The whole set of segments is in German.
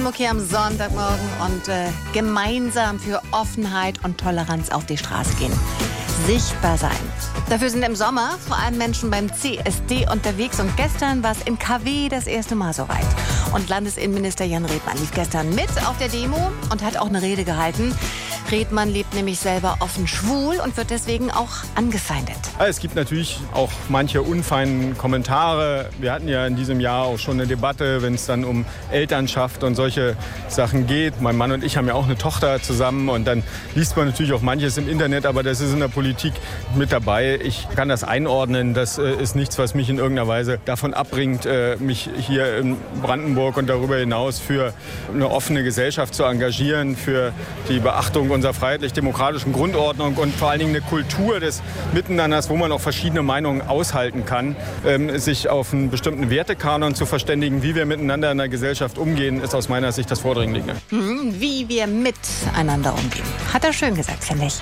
Pumuckl am Sonntagmorgen und gemeinsam für Offenheit und Toleranz auf die Straße gehen. Sichtbar sein. Dafür sind im Sommer vor allem Menschen beim CSD unterwegs und gestern war es in KW das erste Mal soweit. Und Landesinnenminister Jan Redmann lief gestern mit auf der Demo und hat auch eine Rede gehalten. Redmann lebt nämlich selber offen schwul und wird deswegen auch angefeindet. Es gibt natürlich auch manche unfeinen Kommentare. Wir hatten ja in diesem Jahr auch schon eine Debatte, wenn es dann um Elternschaft und solche Sachen geht. Mein Mann und ich haben ja auch eine Tochter zusammen und dann liest man natürlich auch manches im Internet, aber das ist in der Politik mit dabei. Ich kann das einordnen. Das ist nichts, was mich in irgendeiner Weise davon abbringt, mich hier in Brandenburg und darüber hinaus für eine offene Gesellschaft zu engagieren, für die Beachtung unserer freiheitlich-demokratischen Grundordnung und vor allen Dingen eine Kultur des Miteinanders, wo man auch verschiedene Meinungen aushalten kann. Sich auf einen bestimmten Wertekanon zu verständigen, wie wir miteinander in der Gesellschaft umgehen, ist aus meiner Sicht das Vordringliche. Wie wir miteinander umgehen. Hat er schön gesagt, finde ich.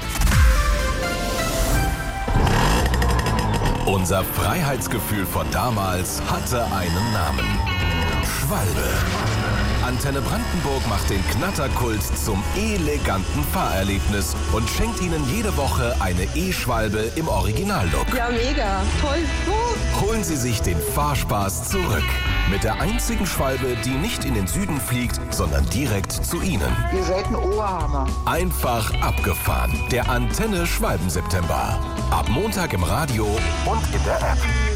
Unser Freiheitsgefühl von damals hatte einen Namen. Schwalbe. Antenne Brandenburg macht den Knatterkult zum eleganten Fahrerlebnis und schenkt Ihnen jede Woche eine E-Schwalbe im Originallook. Ja, mega. Toll. Holen Sie sich den Fahrspaß zurück. Mit der einzigen Schwalbe, die nicht in den Süden fliegt, sondern direkt zu Ihnen. Ihr seid ein Oberhammer. Einfach abgefahren. Der Antenne Schwalben-September. Ab Montag im Radio und in der App.